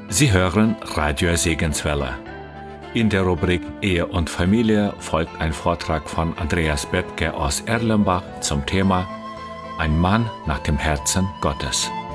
Sie hören Radio Segenswelle. In der Rubrik Ehe und Familie folgt ein Vortrag von Andreas Bethke aus Erlenbach zum Thema Ein Mann nach dem Herzen Gottes.